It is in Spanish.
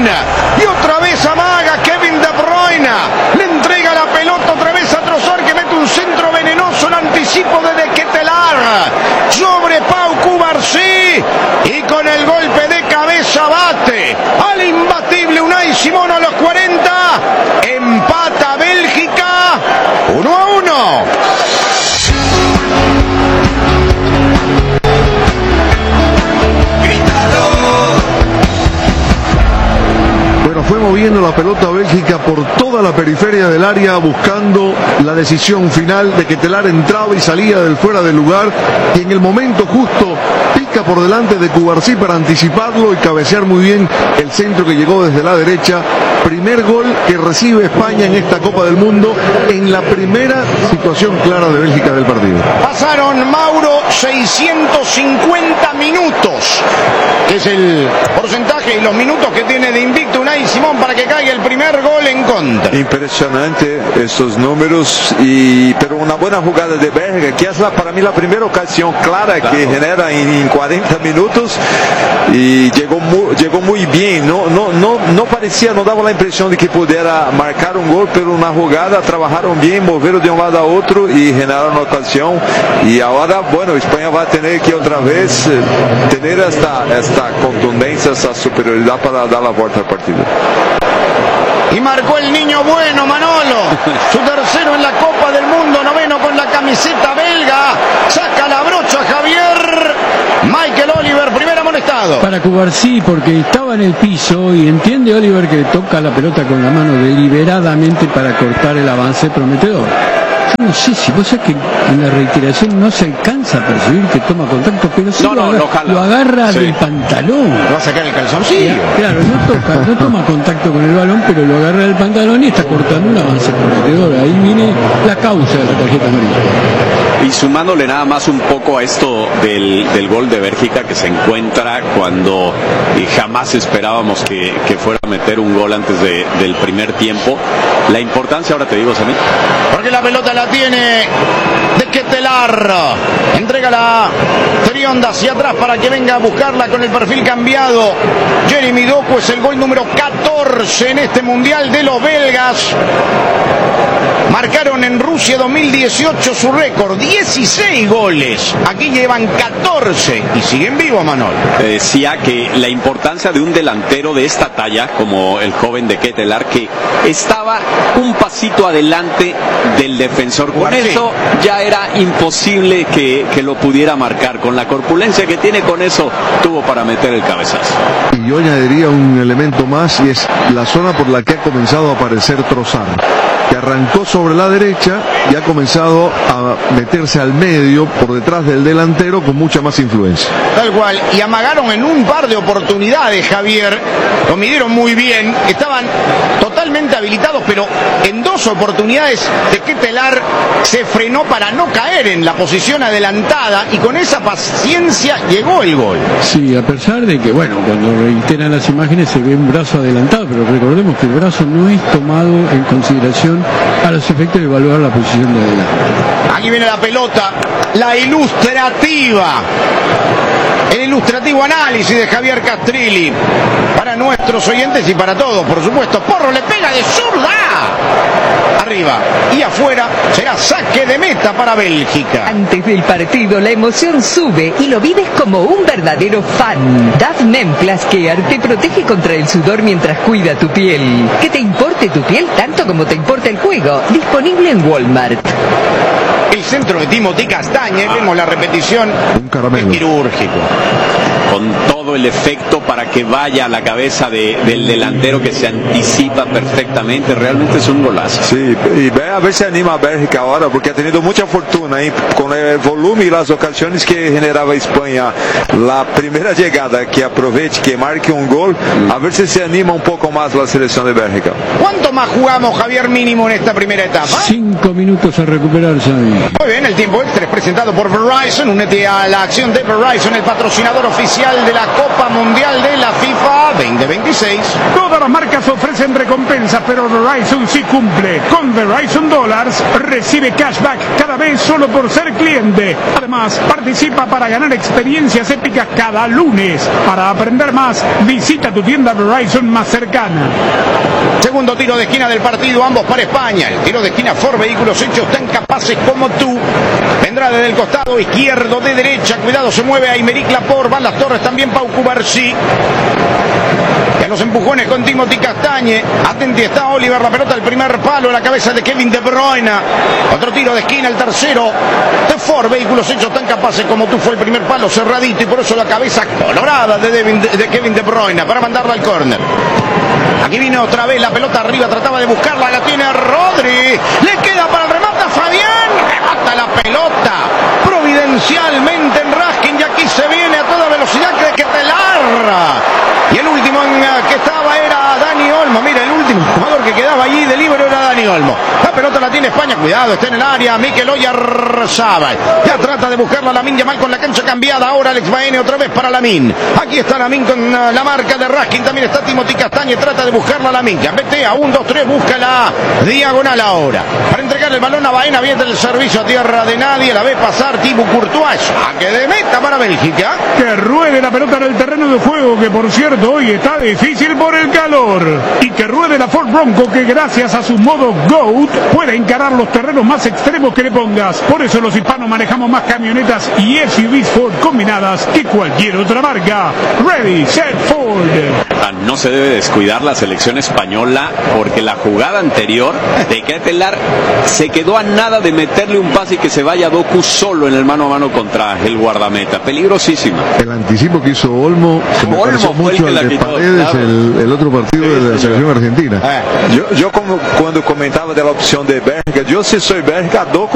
Bruyne. Y otra vez amaga Kevin De Bruyne. Le entrega la pelota otra vez a Trossard, que mete un centro venenoso. El anticipo de Ketelaere sobre Pau Cubarsí. Y con el golpe de cabeza bate al imbatible Unai Simón a los 40. Empata Bélgica 1-1. Bueno, fue moviendo la pelota Bélgica por toda la periferia del área, buscando la decisión final de que Ketelaere entraba y salía del fuera del lugar, y en el momento justo pica por delante de Cubarsí para anticiparlo y cabecear muy bien el centro que llegó desde la derecha. Primer gol que recibe España en esta Copa del Mundo, en la primera situación clara de Bélgica del partido. Pasaron, Mauro, 650 minutos, que es el porcentaje y los minutos que tiene de invicto Unai Simón para que caiga el primer gol en contra. Impresionante estos números, pero una buena jugada de Bélgica, que es para mí la primera ocasión clara que genera en 40 minutos, y llegó muy bien. No parecía, no daba la impresión de que pudiera marcar un gol, pero una jugada, trabajaron bien, movieron de un lado a otro y generaron una ocasión. Y ahora, bueno, España va a tener que otra vez tener esta contundencia, esta superioridad para dar la vuelta al partido. Y marcó el niño bueno, Manolo, su tercero en la Copa del Mundo, noveno con la camiseta belga. Saca la brocha Javier. Michael Oliver, primer amonestado. Para Cubarsí, porque estaba en el piso y entiende Oliver que toca la pelota con la mano deliberadamente para cortar el avance prometedor. Yo no sé si vos sabés que en la reiteración no se alcanza a percibir que toma contacto, pero sí lo agarra del pantalón. Va a sacar el calzoncillo. Claro, no toma contacto con el balón, pero lo agarra del pantalón y está cortando un avance prometedor. Ahí viene la causa de la tarjeta amarilla. Y sumándole nada más un poco a esto del gol de Bélgica, que se encuentra cuando jamás esperábamos que fuera a meter un gol antes del primer tiempo. La importancia, ahora te digo, Sammy. Porque la pelota la tiene de Ketelaere. Entrega la Trionda hacia atrás para que venga a buscarla con el perfil cambiado. Jeremy Doku es el gol número 14 en este mundial de los belgas. Marcaron en Rusia 2018 su récord, 16 goles. Aquí llevan 14 y siguen vivos, Manol. Decía que la importancia de un delantero de esta talla, como el joven de Ketelaere, que estaba un pasito adelante del defensor. Con eso ya era imposible que lo pudiera marcar. Con la corpulencia que tiene, con eso tuvo para meter el cabezazo. Y yo añadiría un elemento más, y es la zona por la que ha comenzado a aparecer Trossard, que arrancó sobre la derecha y ha comenzado a meterse al medio por detrás del delantero con mucha más influencia. Tal cual, y amagaron en un par de oportunidades, Javier, lo midieron muy bien, estaban totalmente habilitados, pero en dos oportunidades de Ketelaere se frenó para no caer en la posición adelantada, y con esa paciencia llegó el gol. Sí, a pesar de que, bueno, cuando reiteran las imágenes se ve un brazo adelantado, pero recordemos que el brazo no es tomado en consideración a los efectos de evaluar la posición de adelante. Aquí viene la pelota, la ilustrativa, el ilustrativo análisis de Javier Castrilli para nuestros oyentes y para todos, por supuesto. Porro le pega de zurda, arriba y afuera, será saque de meta para Bélgica. Antes del partido la emoción sube y lo vives como un verdadero fan. Dove Men+Care te protege contra el sudor mientras cuida tu piel. Que te importe tu piel tanto como te importa el juego. Disponible en Walmart. El centro de Timothy Castañe, vemos la repetición, un caramelo quirúrgico. Con todo el efecto para que vaya a la cabeza del delantero, que se anticipa perfectamente. Realmente es un golazo. Sí, y ve a ver si anima a Bélgica ahora, porque ha tenido mucha fortuna ahí con el volumen y las ocasiones que generaba España. La primera llegada que aproveche, que marque un gol, a ver si se anima un poco más la selección de Bélgica. ¿Cuánto más jugamos, Javier, mínimo en esta primera etapa? 5 minutos a recuperarse. Muy bien, el tiempo extra es presentado por Verizon. Únete a la acción de Verizon, el patrocinador oficial de la Copa Mundial de la FIFA 2020. de 26. Todas las marcas ofrecen recompensas, pero Verizon sí cumple. Con Verizon Dollars recibe cashback cada vez solo por ser cliente. Además, participa para ganar experiencias épicas cada lunes. Para aprender más, visita tu tienda Verizon más cercana. Segundo tiro de esquina del partido, ambos para España. El tiro de esquina Ford Vehículos Hechos tan capaces como tú. Vendrá desde el costado izquierdo de derecha. Cuidado, se mueve Aymeric Laporte. Van las torres también Pau Cubarsí. Y a los empujones con Timothy Castañe. Atenti está Oliver, la pelota del primer palo en la cabeza de Kevin De Bruyne. Otro tiro de esquina, el tercero de Ford Vehículos Hechos tan capaces como tú. Fue el primer palo cerradito y por eso la cabeza colorada de Kevin De Bruyne para mandarla al córner. Aquí vino otra vez la pelota arriba, trataba de buscarla, la tiene Rodri, le queda para el remate a Fabián, remata la pelota providencialmente en Raskin y aquí se viene a toda velocidad de Ketelar. Y el último en que estaba era Dani Olmo. Mira, el último jugador que quedaba allí de libero era Dani Olmo. La pelota la tiene España, cuidado, está en el área Mikel Oyarzabal. Ya trata de buscarla Lamine Yamal con la cancha cambiada. Ahora Alex Baena otra vez para Lamine. Aquí está Lamine con la marca de Raskin. También está Timothy Castañe, trata de buscarla Lamine. Ya mete a 1, 2, 3, busca la diagonal ahora. Para entregar el balón a Baena, viene el servicio a tierra de nadie. La ve pasar Thibaut Courtois. Saque de meta para Bélgica. Que ruede la pelota en el terreno de juego, que por cierto hoy está difícil por el calor. Y que ruede la Ford Bronco, que gracias a su modo GOAT puede encarar los terrenos más extremos que le pongas. Por eso los hispanos manejamos más camionetas y SUVs Ford combinadas que cualquier otra marca. Ready, set, Ford. No se debe descuidar la selección española porque la jugada anterior de Ketelar se quedó a nada de meterle un pase y que se vaya Doku solo en el mano a mano contra el guardameta. Peligrosísima. El anticipo que hizo Olmo se me pareció mucho al de Paredes, claro. el otro partido de la selección argentina. Yo como cuando comentaba de la opción de Berga, yo si soy Berga, Doku